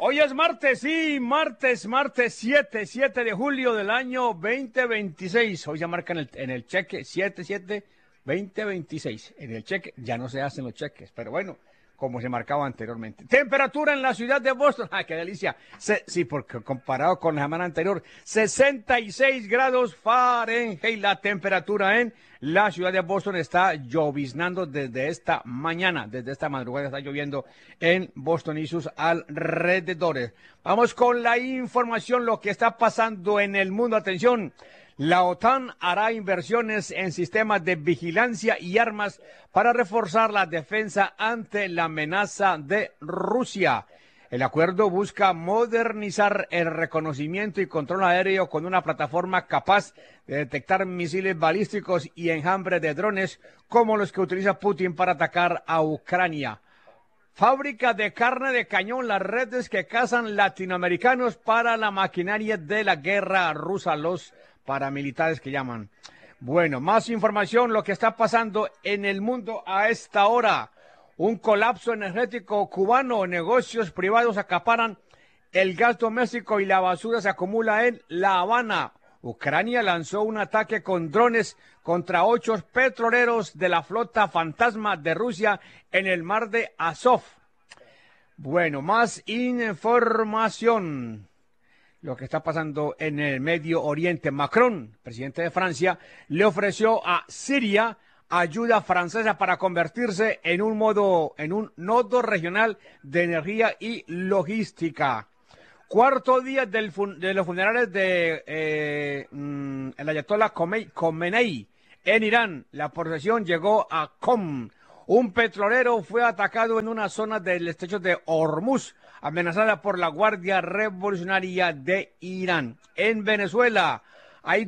Hoy es martes, sí, martes 7 de julio del año 2026. Hoy ya marcan en el cheque 7/7/2026. En el cheque ya no se hacen los cheques, pero bueno, como se marcaba anteriormente. Temperatura en la ciudad de Boston. ¡Ah, qué delicia! Sí, porque comparado con la semana anterior, 66 grados Fahrenheit la temperatura en la ciudad de Boston. Está lloviznando desde esta mañana, desde esta madrugada está lloviendo en Boston y sus alrededores. Vamos con la información, lo que está pasando en el mundo. Atención. La OTAN hará inversiones en sistemas de vigilancia y armas para reforzar la defensa ante la amenaza de Rusia. El acuerdo busca modernizar el reconocimiento y control aéreo con una plataforma capaz de detectar misiles balísticos y enjambre de drones como los que utiliza Putin para atacar a Ucrania. Fábrica de carne de cañón, las redes que cazan latinoamericanos para la maquinaria de la guerra rusa, los paramilitares que llaman. Bueno, más información, lo que está pasando en el mundo a esta hora. Un colapso energético cubano, negocios privados acaparan el gas doméstico y la basura se acumula en La Habana. Ucrania lanzó un ataque con drones contra 8 petroleros de la flota fantasma de Rusia en el mar de Azov. Bueno, más información. Lo que está pasando en el Medio Oriente. Macron, presidente de Francia, le ofreció a Siria ayuda francesa para convertirse en un nodo regional de energía y logística. Cuarto día de los funerales de el ayatollah Khomeini en Irán. La procesión llegó a Qom. Un petrolero fue atacado en una zona del estrecho de Hormuz, amenazada por la Guardia Revolucionaria de Irán. En Venezuela hay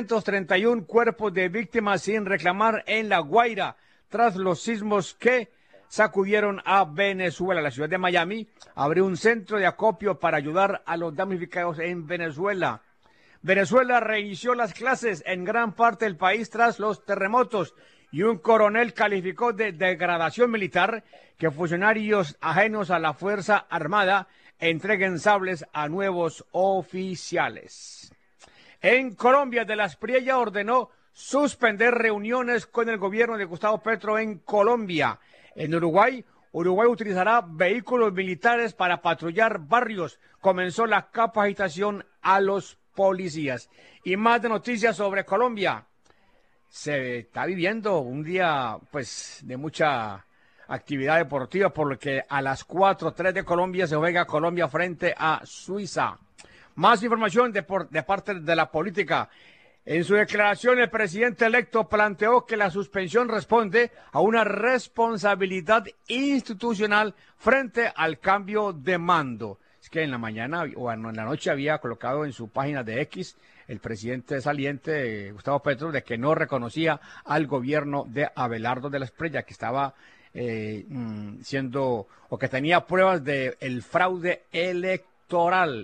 231 cuerpos de víctimas sin reclamar en La Guaira tras los sismos que sacudieron a Venezuela. La ciudad de Miami abrió un centro de acopio para ayudar a los damnificados en Venezuela. Venezuela reinició las clases en gran parte del país tras los terremotos y un coronel calificó de degradación militar que funcionarios ajenos a la Fuerza Armada entreguen sables a nuevos oficiales. En Colombia, de la Espriella ordenó suspender reuniones con el gobierno de Gustavo Petro en Colombia. En Uruguay utilizará vehículos militares para patrullar barrios. Comenzó la capacitación a los policías. Y más de noticias sobre Colombia. Se está viviendo un día, pues, de mucha actividad deportiva, por lo que a las 4:03 de Colombia se juega Colombia frente a Suiza. Más información de parte de la política. En su declaración, el presidente electo planteó que la suspensión responde a una responsabilidad institucional frente al cambio de mando. Es que en la mañana o en la noche había colocado en su página de X el presidente saliente, Gustavo Petro, de que no reconocía al gobierno de Abelardo de la Espriella, que estaba siendo, o que tenía pruebas del fraude electoral,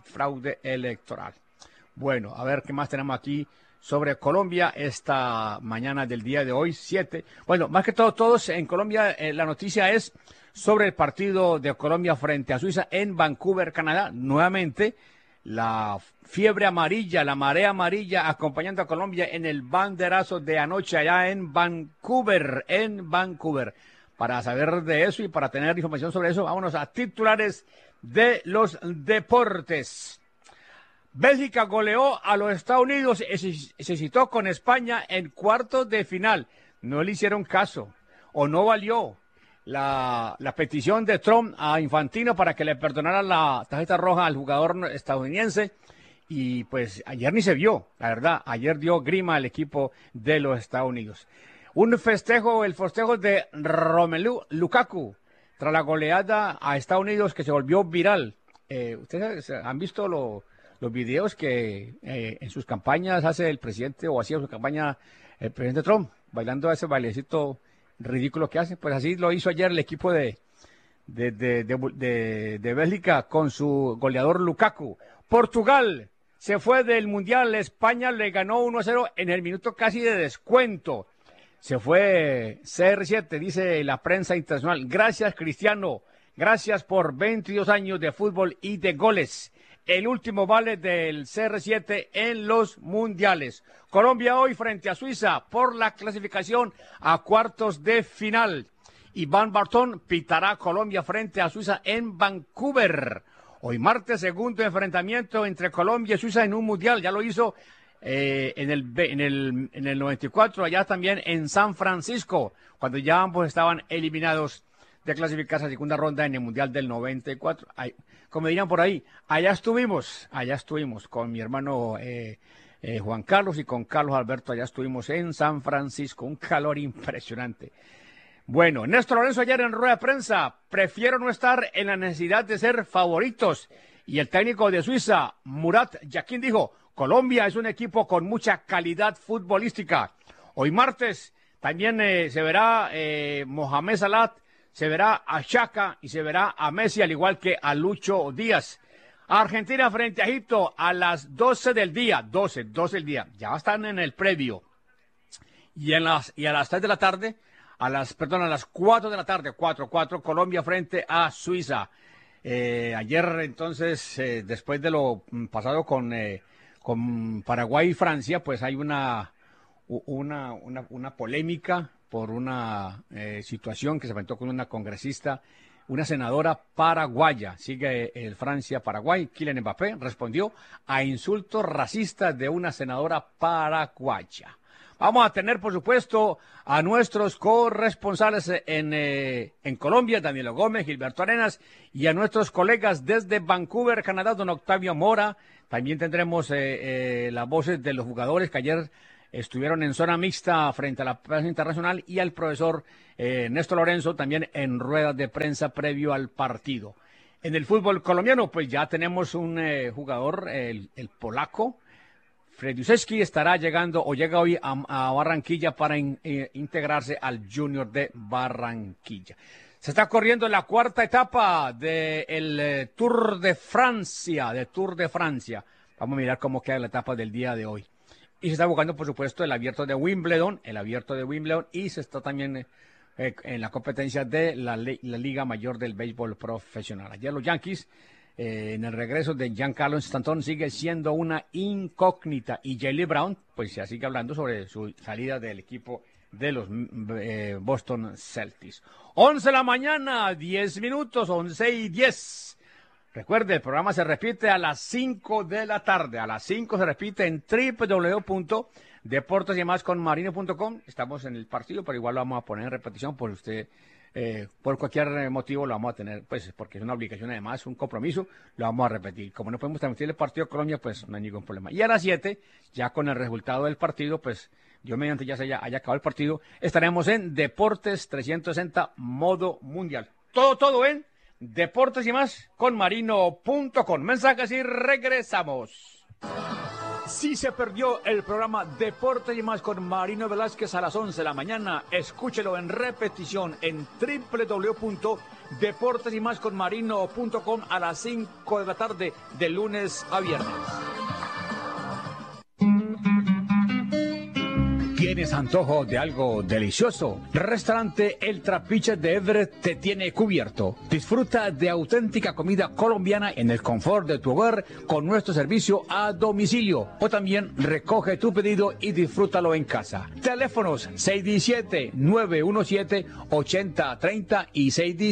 Bueno, a ver qué más tenemos aquí sobre Colombia esta mañana del día de hoy, 7. Bueno, más que todo, todos en Colombia, la noticia es sobre el partido de Colombia frente a Suiza en Vancouver, Canadá. Nuevamente, la fiebre amarilla, la marea amarilla acompañando a Colombia en el banderazo de anoche allá en Vancouver, Para saber de eso y para tener información sobre eso, vámonos a titulares de los deportes. Bélgica goleó a los Estados Unidos y se citó con España en cuartos de final. No le hicieron caso o no valió la petición de Trump a Infantino para que le perdonara la tarjeta roja al jugador estadounidense. Y pues ayer ni se vio, la verdad. Ayer dio grima al equipo de los Estados Unidos. El festejo de Romelu Lukaku tras la goleada a Estados Unidos que se volvió viral. ¿Ustedes han visto los videos que en sus campañas hace el presidente o hacía su campaña el presidente Trump, bailando ese bailecito ridículo que hace? Pues así lo hizo ayer el equipo de Bélgica con su goleador Lukaku. Portugal se fue del Mundial, España le ganó 1-0 en el minuto casi de descuento. Se fue CR7, dice la prensa internacional. Gracias, Cristiano. Gracias por 22 años de fútbol y de goles. El último vale del CR7 en los mundiales. Colombia hoy frente a Suiza por la clasificación a cuartos de final. Iván Bartón pitará Colombia frente a Suiza en Vancouver. Hoy martes, segundo enfrentamiento entre Colombia y Suiza en un mundial. Ya lo hizo en el 94, allá también en San Francisco, cuando ya ambos estaban eliminados de clasificarse a segunda ronda en el mundial del 94. Ay, como dirían por ahí, allá estuvimos con mi hermano Juan Carlos y con Carlos Alberto, allá estuvimos en San Francisco, un calor impresionante. Bueno, Néstor Lorenzo ayer en rueda de prensa, prefiero no estar en la necesidad de ser favoritos. Y el técnico de Suiza, Murat Yakin, dijo, Colombia es un equipo con mucha calidad futbolística. Hoy martes también se verá Mohamed Salah, se verá a Xhaka y se verá a Messi, al igual que a Lucho Díaz. Argentina frente a Egipto a las 12 del día, 12 del día, ya están en el previo. Y a las 3 de la tarde, a las 4 de la tarde, 4, Colombia frente a Suiza. Ayer, entonces, después de lo pasado con Paraguay y Francia, pues hay una polémica por una situación que se presentó con una congresista, una senadora paraguaya. Sigue el Francia-Paraguay. Kylian Mbappé respondió a insultos racistas de una senadora paraguaya. Vamos a tener, por supuesto, a nuestros corresponsales en Colombia, Danilo Gómez, Gilberto Arenas, y a nuestros colegas desde Vancouver, Canadá, don Octavio Mora. También tendremos las voces de los jugadores que ayer estuvieron en zona mixta frente a la prensa internacional y al profesor Néstor Lorenzo también en ruedas de prensa previo al partido. En el fútbol colombiano, pues ya tenemos un jugador, el polaco, Frediuszewski, estará llegando o llega hoy a Barranquilla para integrarse al Junior de Barranquilla. Se está corriendo la cuarta etapa del Tour de Francia, Vamos a mirar cómo queda la etapa del día de hoy. Y se está buscando, por supuesto, el abierto de Wimbledon, y se está también en la competencia de la Liga Mayor del Béisbol Profesional. Ayer los Yankees, en el regreso de Giancarlo Stanton, sigue siendo una incógnita. Y Jaylen Brown, pues ya sigue hablando sobre su salida del equipo de los Boston Celtics. 11 de la mañana, 10 minutos, 11:10. Recuerde, el programa se repite a las 5 de la tarde. A las 5 se repite en www.deportesymasconmarino.com. Estamos en el partido, pero igual lo vamos a poner en repetición por usted. Por cualquier motivo lo vamos a tener, pues porque es una obligación, además, un compromiso, lo vamos a repetir. Como no podemos transmitir el partido de Colombia, pues no hay ningún problema. Y a las 7, ya con el resultado del partido, pues Dios mediante ya haya acabado el partido, estaremos en Deportes 360 modo mundial. Todo en Deportes y más con marino.com. Mensajes y regresamos. Si se perdió el programa Deportes y más con Marino Velázquez a las 11 de la mañana, escúchelo en repetición en www.deportesymasconmarino.com a las 5 de la tarde de lunes a viernes. ¿Tienes antojo de algo delicioso? Restaurante El Trapiche de Everett te tiene cubierto. Disfruta de auténtica comida colombiana en el confort de tu hogar con nuestro servicio a domicilio. O también recoge tu pedido y disfrútalo en casa. Teléfonos 617-917-8030 y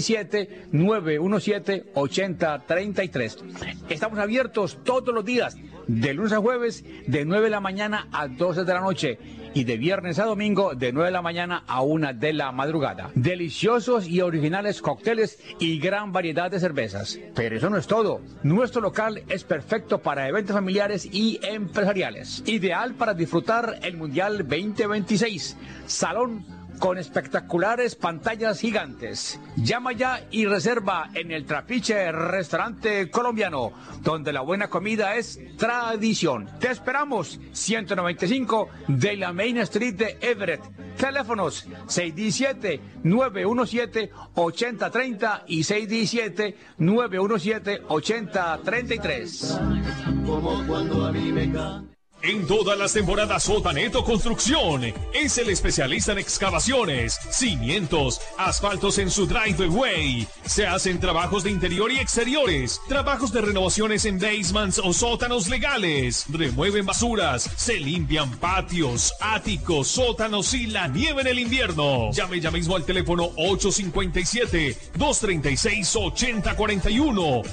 617-917-8033. Estamos abiertos todos los días, de lunes a jueves, de 9 de la mañana a 12 de la noche. Y de viernes a domingo de 9 de la mañana a 1 de la madrugada. Deliciosos y originales cócteles y gran variedad de cervezas. Pero eso no es todo. Nuestro local es perfecto para eventos familiares y empresariales. Ideal para disfrutar el Mundial 2026. Salón con espectaculares pantallas gigantes. Llama ya y reserva en El Trapiche Restaurante Colombiano, donde la buena comida es tradición. Te esperamos, 195 de la Main Street de Everett. Teléfonos 617-917-8030 y 617-917-8033. Como cuando a mí me En todas las temporadas Sotaneto Construcción es el especialista en excavaciones, cimientos, asfaltos en su driveway. Se hacen trabajos de interior y exteriores, trabajos de renovaciones en basements o sótanos legales. Remueven basuras, se limpian patios, áticos, sótanos y la nieve en el invierno. Llame ya mismo al teléfono 857-236-8041.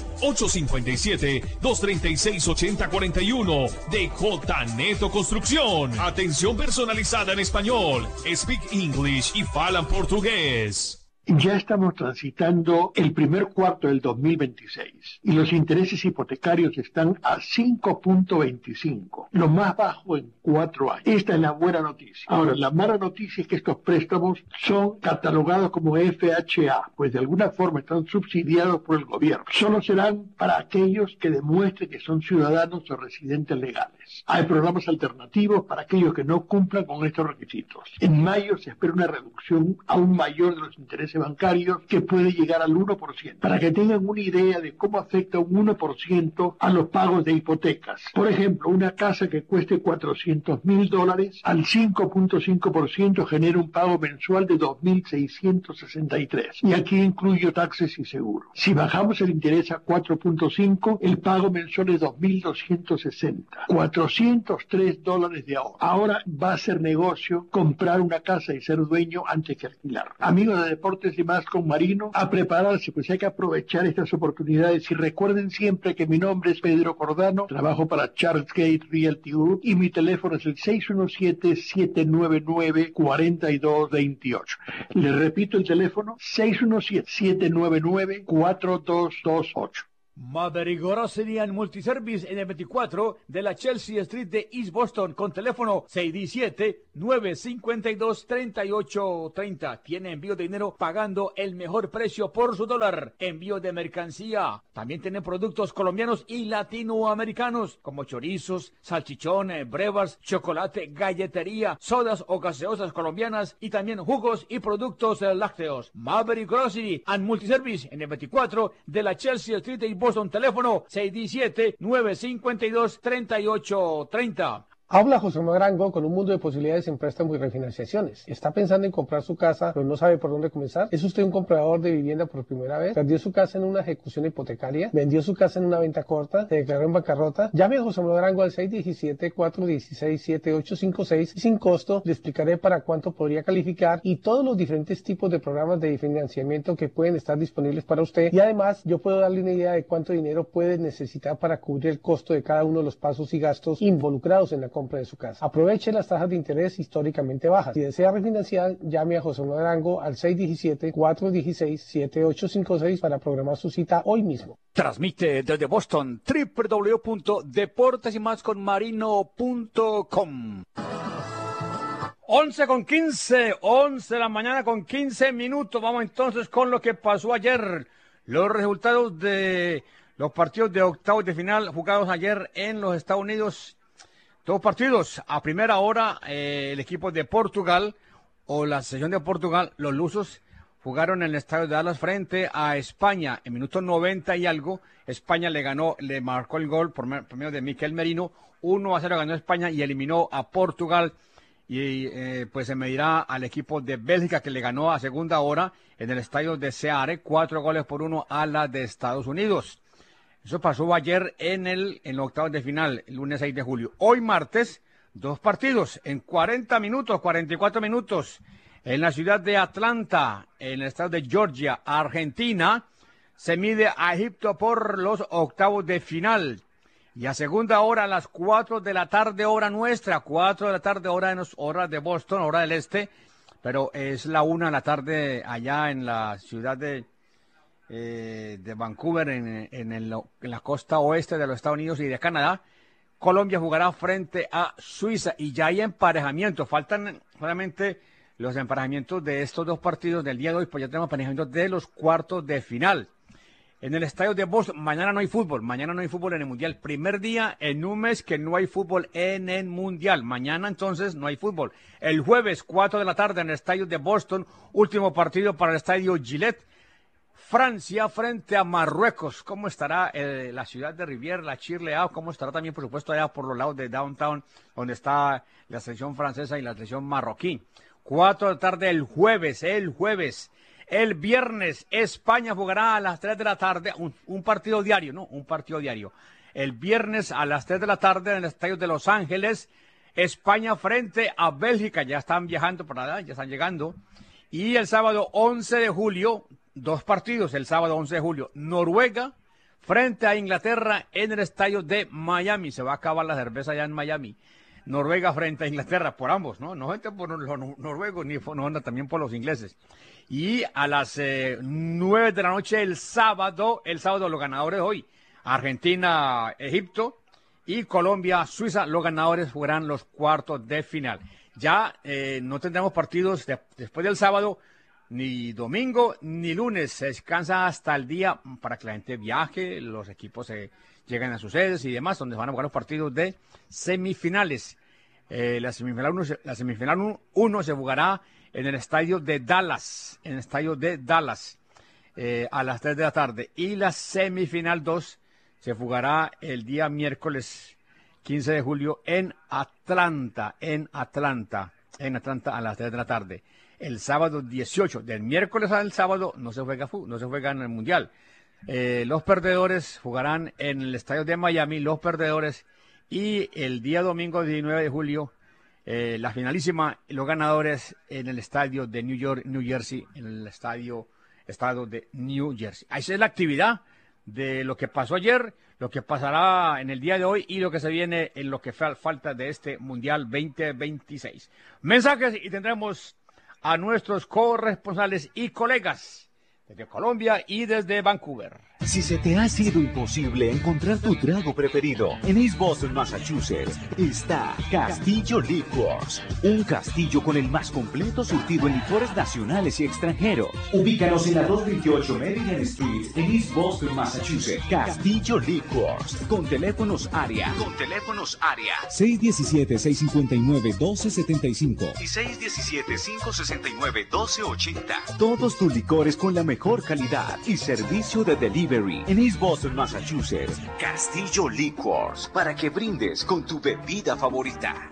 857-236-8041 de Neto Construcción. Atención personalizada en español. Speak English y falan portugués. Ya estamos transitando el primer cuarto del 2026 y los intereses hipotecarios están a 5.25, lo más bajo en 4 años. Esta es la buena noticia. Ahora, la mala noticia es que estos préstamos son catalogados como FHA, pues de alguna forma están subsidiados por el gobierno. Solo serán para aquellos que demuestren que son ciudadanos o residentes legales. Hay programas alternativos para aquellos que no cumplan con estos requisitos. En mayo se espera una reducción aún mayor de los intereses bancarios que puede llegar al 1%, para que tengan una idea de cómo afecta un 1% a los pagos de hipotecas. Por ejemplo, una casa que cueste $400,000 al 5.5% genera un pago mensual de $2,663 y aquí incluyo taxes y seguros. Si bajamos el interés a 4.5, el pago mensual es $2,260, $403 de ahorro. Ahora va a ser negocio comprar una casa y ser dueño antes que alquilar. Amigos de Deportes y Más con Marino, a prepararse, pues hay que aprovechar estas oportunidades y recuerden siempre que mi nombre es Pedro Cordano, trabajo para Charles Gate Realty Group y mi teléfono es el 617-799-4228. Les repito el teléfono, 617-799-4228. Maverick Grocery and Multiservice en el 24 de la Chelsea Street de East Boston con teléfono 617-952-3830. Tiene envío de dinero pagando el mejor precio por su dólar. Envío de mercancía. También tienen productos colombianos y latinoamericanos como chorizos, salchichones, brevas, chocolate, galletería, sodas o gaseosas colombianas y también jugos y productos lácteos. Maverick Grocery and Multiservice en el 24 de la Chelsea Street de East Boston. Teléfono 617-952-3830. Habla José Marango con un mundo de posibilidades en préstamos y refinanciaciones. ¿Está pensando en comprar su casa, pero no sabe por dónde comenzar? ¿Es usted un comprador de vivienda por primera vez? ¿Perdió su casa en una ejecución hipotecaria? ¿Vendió su casa en una venta corta? ¿Se declaró en bancarrota? Llame a José Marango al 617-416-7856 y sin costo le explicaré para cuánto podría calificar y todos los diferentes tipos de programas de financiamiento que pueden estar disponibles para usted. Y además, yo puedo darle una idea de cuánto dinero puede necesitar para cubrir el costo de cada uno de los pasos y gastos involucrados en la compra de su casa. Aproveche las tasas de interés históricamente bajas. Si desea refinanciar, llame a José Marango al 617-416-7856 para programar su cita hoy mismo. Transmite desde Boston www.deportesymasconmarino.com. 11 de la mañana con 15 minutos. Vamos entonces con lo que pasó ayer. Los resultados de los partidos de octavos de final jugados ayer en los Estados Unidos. Dos partidos. A primera hora, el equipo de Portugal o la selección de Portugal, los lusos, jugaron en el estadio de Dallas frente a España. En minuto 90 y algo, España le marcó el gol por medio de Mikel Merino. 1-0 ganó España y eliminó a Portugal. Y pues se medirá al equipo de Bélgica que le ganó a segunda hora en el estadio de Seare, 4-1 a la de Estados Unidos. Eso pasó ayer en los octavos de final, el lunes 6 de julio. Hoy martes, dos partidos en 44 minutos. En la ciudad de Atlanta, en el estado de Georgia, Argentina, se mide a Egipto por los octavos de final. Y a segunda hora, a las 4 de la tarde, hora nuestra, 4 de la tarde, hora de Boston, hora del este, pero es la 1 de la tarde allá en la ciudad de Vancouver, en la costa oeste de los Estados Unidos y de Canadá. Colombia jugará frente a Suiza y ya hay emparejamiento. Faltan solamente los emparejamientos de estos dos partidos del día de hoy, pues ya tenemos emparejamientos de los cuartos de final. En el estadio de Boston, mañana no hay fútbol en el Mundial. Primer día en un mes que no hay fútbol en el Mundial. Mañana entonces no hay fútbol. El jueves, 4 de la tarde en el estadio de Boston, último partido para el estadio Gillette. Francia frente a Marruecos. ¿Cómo estará la ciudad de Rivière, la Chirleau? ¿Cómo estará también, por supuesto, allá por los lados de Downtown, donde está la selección francesa y la selección marroquí? 4 de la tarde el jueves. El viernes, España jugará a las 3 de la tarde, un partido diario, ¿no? Un partido diario. El viernes a las 3 de la tarde en el estadio de Los Ángeles, España frente a Bélgica. Ya están viajando para allá, ya están llegando. Y el sábado 11 de julio, 2 partidos, el sábado 11 de julio, Noruega frente a Inglaterra en el estadio de Miami. Se va a acabar la cerveza allá en Miami. Noruega frente a Inglaterra, por ambos, ¿no? No gente por los noruegos, ni también por los ingleses. Y a las 9 de la noche el sábado los ganadores hoy, Argentina, Egipto y Colombia, Suiza, los ganadores jugarán los cuartos de final. Ya no tendremos partidos después del sábado, ni domingo, ni lunes. Se descansa hasta el día para que la gente viaje, los equipos lleguen a sus sedes y demás, donde van a jugar los partidos de semifinales. La semifinal 1 se jugará en el estadio de Dallas, a las 3 de la tarde. Y la semifinal 2 se jugará el día miércoles 15 de julio en Atlanta, a las 3 de la tarde. El sábado 18, del miércoles al sábado, no se juega en el Mundial. Los perdedores jugarán en el estadio de Miami, y el día domingo 19 de julio, la finalísima, los ganadores en el estadio de New Jersey, en el estado de New Jersey. Esa es la actividad de lo que pasó ayer, lo que pasará en el día de hoy y lo que se viene en lo que falta de este Mundial 2026. Mensajes y tendremos a nuestros corresponsales y colegas desde Colombia y desde Vancouver. Si se te ha sido imposible encontrar tu trago preferido, en East Boston, Massachusetts, está Castillo Liquors. Un castillo con el más completo surtido en licores nacionales y extranjeros. Ubícanos en la 228 Maryland Street, en East Boston, Massachusetts. Castillo Liquors. Con teléfonos área. 617-659-1275 y 617-569-1280. Todos tus licores con la mejor calidad y servicio de delivery en East Boston, Massachusetts. Castillo Liquors, para que brindes con tu bebida favorita.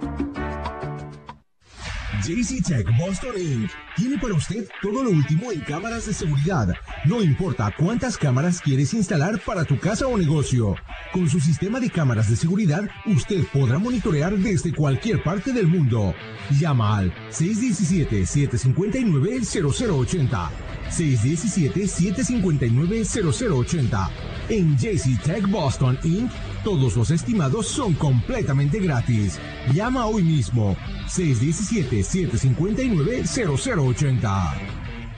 JC Tech Boston Inc. tiene para usted todo lo último en cámaras de seguridad. No importa cuántas cámaras quieres instalar para tu casa o negocio. Con su sistema de cámaras de seguridad, usted podrá monitorear desde cualquier parte del mundo. Llama al 617-759-0080. 617-759-0080. En JC Tech Boston Inc., todos los estimados son completamente gratis. Llama hoy mismo. 617-759-0080.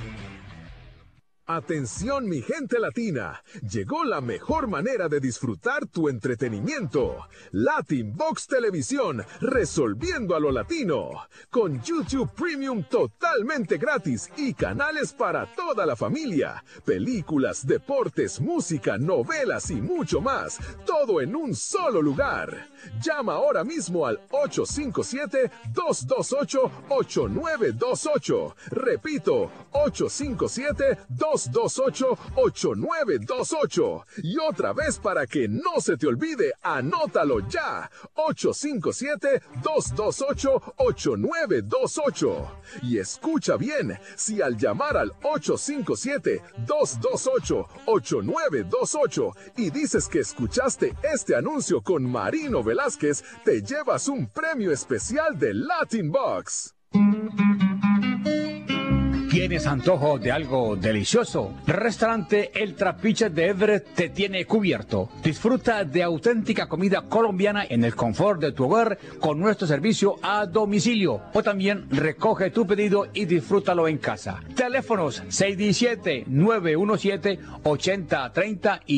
Atención mi gente latina, llegó la mejor manera de disfrutar tu entretenimiento. Latin Box Televisión, resolviendo a lo latino. Con YouTube Premium totalmente gratis y canales para toda la familia. Películas, deportes, música, novelas y mucho más. Todo en un solo lugar. Llama ahora mismo al 857-228-8928. Repito, 857-228-8928. Y otra vez para que no se te olvide, anótalo ya. 857-228-8928. Y escucha bien, si al llamar al 857-228-8928 y dices que escuchaste este anuncio con Marino Velázquez, te llevas un premio especial de Latin Box. ¿Tienes antojo de algo delicioso? Restaurante El Trapiche de Everett te tiene cubierto. Disfruta de auténtica comida colombiana en el confort de tu hogar con nuestro servicio a domicilio. O también recoge tu pedido y disfrútalo en casa. Teléfonos 617-917-8030 y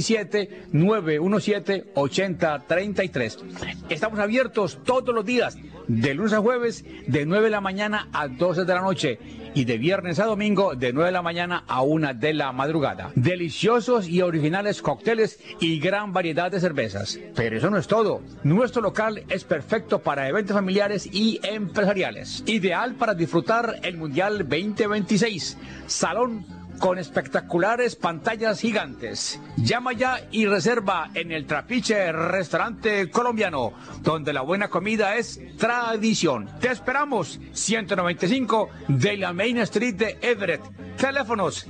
617-917-8033. Estamos abiertos todos los días, de lunes a jueves, de 9 de la mañana a 12 de la noche. Y de viernes a domingo de 9 de la mañana a 1 de la madrugada. Deliciosos y originales cócteles y gran variedad de cervezas. Pero eso no es todo. Nuestro local es perfecto para eventos familiares y empresariales. Ideal para disfrutar el Mundial 2026. Salón con espectaculares pantallas gigantes. Llama ya y reserva en el Trapiche Restaurante Colombiano, donde la buena comida es tradición. Te esperamos, 195 de la Main Street de Everett. Teléfonos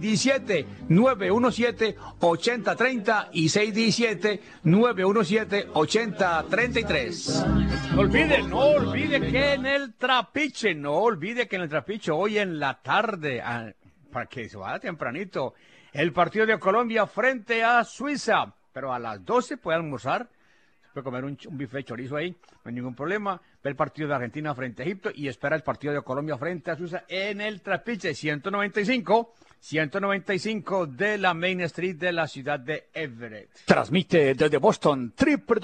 617-917-8030 y 617-917-8033. No olvide que en el Trapiche, hoy en la tarde, para que se vaya tempranito, el partido de Colombia frente a Suiza, pero a las 12 puede almorzar, puede comer un bife de chorizo ahí, no hay ningún problema, ve el partido de Argentina frente a Egipto y espera el partido de Colombia frente a Suiza en el Trapiche 195 de la Main Street de la ciudad de Everett. Transmite desde Boston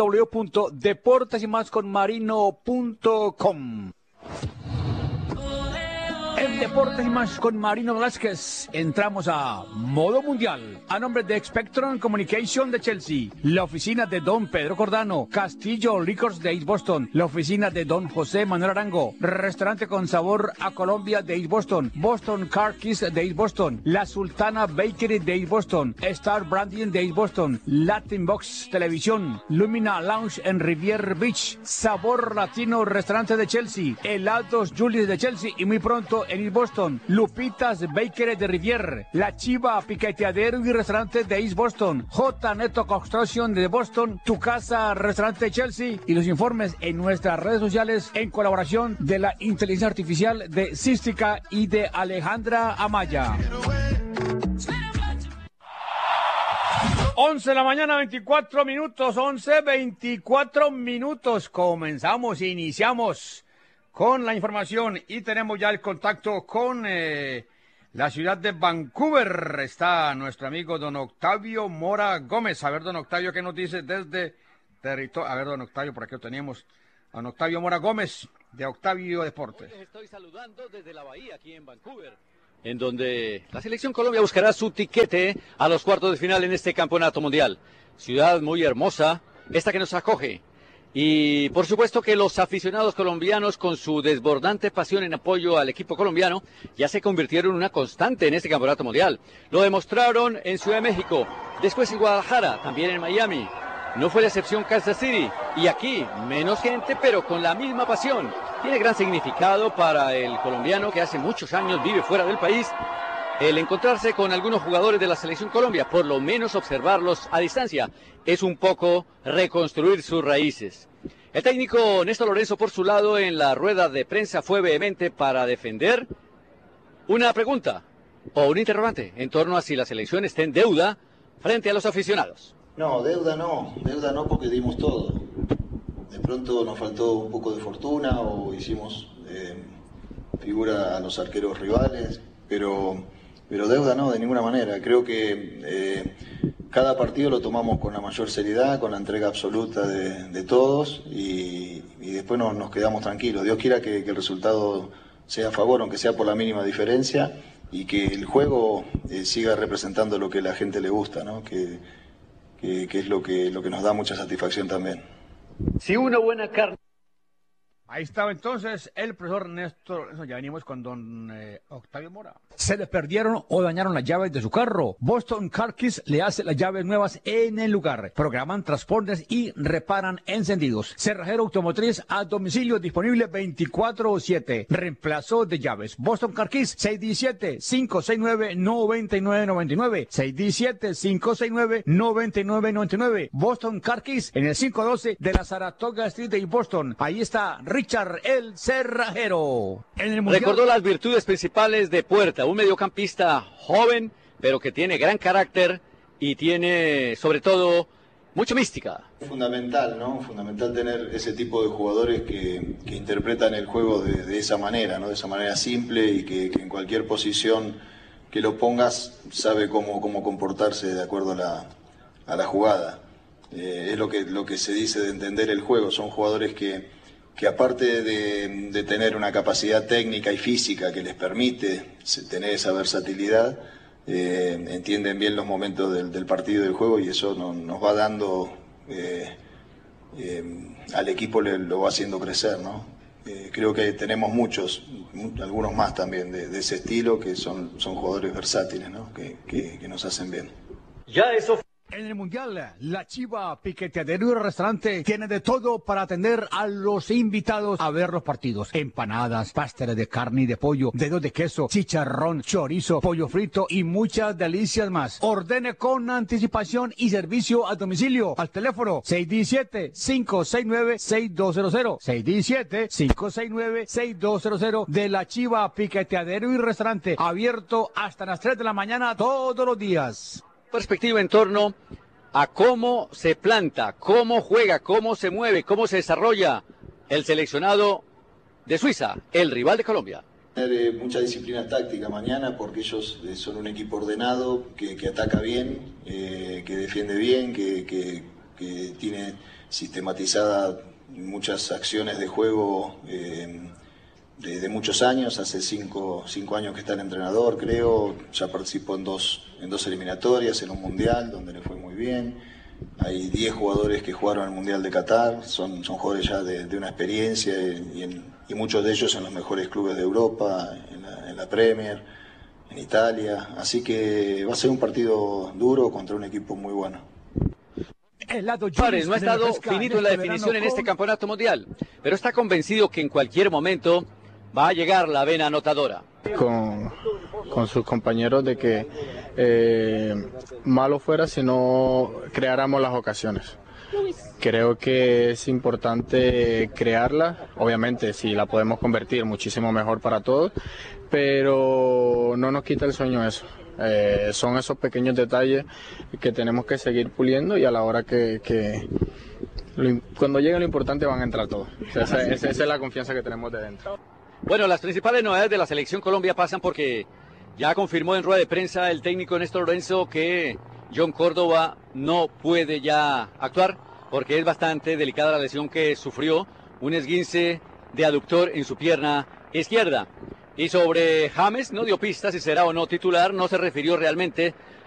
www.deportesymasconmarino.com. En Deportes y Más con Marino Velázquez, entramos a modo mundial. A nombre de Spectrum Communication de Chelsea, la oficina de Don Pedro Cordano, Castillo Liquors de East Boston, la oficina de Don José Manuel Arango, restaurante con sabor a Colombia de East Boston, Boston Car Kiss de East Boston, La Sultana Bakery de East Boston, Star Branding de East Boston, Latin Box Televisión, Lumina Lounge en Rivier Beach, Sabor Latino Restaurante de Chelsea, Helados Julius de Chelsea y muy pronto en East Boston, Lupitas Bakery de Rivier, La Chiva Piqueteadero y Restaurante de East Boston, J. Neto Construction de Boston, Tu Casa Restaurante de Chelsea y los informes en nuestras redes sociales en colaboración de la inteligencia artificial de Cística y de Alejandra Amaya. 11 de la mañana, 24 minutos, 24 minutos. Iniciamos con la información y tenemos ya el contacto con la ciudad de Vancouver. Está nuestro amigo don Octavio Mora Gómez. A ver, don Octavio, ¿qué nos dice desde territorio? A ver, don Octavio, por aquí lo teníamos. Don Octavio Mora Gómez, de Octavio Deportes. Hoy les estoy saludando desde la Bahía, aquí en Vancouver, en donde la Selección Colombia buscará su tiquete a los cuartos de final en este campeonato mundial. Ciudad muy hermosa, esta que nos acoge. Y por supuesto que los aficionados colombianos, con su desbordante pasión en apoyo al equipo colombiano, ya se convirtieron en una constante en este campeonato mundial. Lo demostraron en Ciudad de México, después en Guadalajara, también en Miami. No fue la excepción Kansas City. Y aquí, menos gente, pero con la misma pasión. Tiene gran significado para el colombiano que hace muchos años vive fuera del país. El encontrarse con algunos jugadores de la Selección Colombia, por lo menos observarlos a distancia, es un poco reconstruir sus raíces. El técnico Néstor Lorenzo, por su lado, en la rueda de prensa fue vehemente para defender una pregunta o un interrogante en torno a si la selección está en deuda frente a los aficionados. No, deuda no porque dimos todo. De pronto nos faltó un poco de fortuna o hicimos figura a los arqueros rivales, pero deuda no, de ninguna manera. Creo que cada partido lo tomamos con la mayor seriedad, con la entrega absoluta de todos y después nos quedamos tranquilos. Dios quiera que el resultado sea a favor, aunque sea por la mínima diferencia, y que el juego siga representando lo que a la gente le gusta, ¿no? Que es lo que nos da mucha satisfacción también. Si una buena carne. Ahí estaba entonces el profesor Néstor. Ya venimos con don Octavio Mora. Se le perdieron o dañaron las llaves de su carro. Boston Car Kiss le hace las llaves nuevas en el lugar. Programan transportes y reparan encendidos. Cerrajero automotriz a domicilio disponible 24/7. Reemplazo de llaves. Boston Car Kiss 617-569-9999. 617-569-9999. Boston Car Kiss en el 512 de la Saratoga Street de Boston. Ahí está Richard el Cerrajero. En el mundial... Recordó las virtudes principales de Puerta, un mediocampista joven, pero que tiene gran carácter y tiene, sobre todo, mucha mística. Fundamental, ¿no? Fundamental tener ese tipo de jugadores que interpretan el juego de esa manera, ¿no? De esa manera simple y que en cualquier posición que lo pongas sabe cómo comportarse de acuerdo a la jugada. Es lo que se dice de entender el juego. Son jugadores que aparte de tener una capacidad técnica y física que les permite tener esa versatilidad, entienden bien los momentos del partido y del juego, y eso nos va dando, al equipo lo va haciendo crecer, ¿no? creo que tenemos muchos, algunos más también de ese estilo, que son jugadores versátiles, ¿no? que nos hacen bien. Ya eso. En el Mundial, la Chiva Piqueteadero y Restaurante tiene de todo para atender a los invitados a ver los partidos. Empanadas, pasteles de carne y de pollo, dedos de queso, chicharrón, chorizo, pollo frito y muchas delicias más. Ordene con anticipación y servicio a domicilio al teléfono 617-569-6200. 617-569-6200 de la Chiva Piqueteadero y Restaurante. Abierto hasta las 3 de la mañana todos los días. Perspectiva en torno a cómo se planta, cómo juega, cómo se mueve, cómo se desarrolla el seleccionado de Suiza, el rival de Colombia. Tener mucha disciplina táctica mañana, porque ellos son un equipo ordenado, que ataca bien, que defiende bien, que tiene sistematizadas muchas acciones de juego de muchos años. Hace cinco años que está el entrenador, creo. Ya participó en dos eliminatorias, en un mundial donde le fue muy bien. Hay 10 jugadores que jugaron al Mundial de Qatar, son jugadores ya de una experiencia y muchos de ellos en los mejores clubes de Europa, en la Premier, en Italia. Así que va a ser un partido duro contra un equipo muy bueno. Suárez no ha estado finito en la definición en este campeonato mundial, pero está convencido que en cualquier momento va a llegar la vena anotadora. Con sus compañeros de que malo fuera si no creáramos las ocasiones. Creo que es importante crearla, obviamente si la podemos convertir muchísimo mejor para todos, pero no nos quita el sueño eso. Son esos pequeños detalles que tenemos que seguir puliendo y a la hora cuando llegue lo importante van a entrar todos. Esa es la confianza que tenemos de dentro. Bueno, las principales novedades de la selección Colombia pasan porque ya confirmó en rueda de prensa el técnico Néstor Lorenzo que John Córdoba no puede ya actuar porque es bastante delicada la lesión que sufrió, un esguince de aductor en su pierna izquierda. Y sobre James no dio pistas si será o no titular, no se refirió realmente